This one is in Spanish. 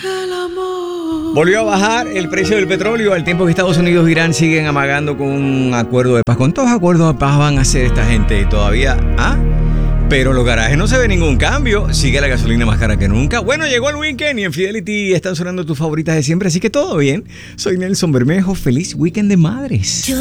Volvió a bajar el precio del petróleo al tiempo que Estados Unidos e Irán siguen amagando con un acuerdo de paz. ¿Cuántos acuerdos de paz van a hacer esta gente todavía? Pero los garajes no se ve ningún cambio. Sigue la gasolina más cara que nunca. Bueno, llegó el weekend y en Fidelity están sonando tus favoritas de siempre, así que todo bien. Soy Nelson Bermejo. Feliz weekend de madres.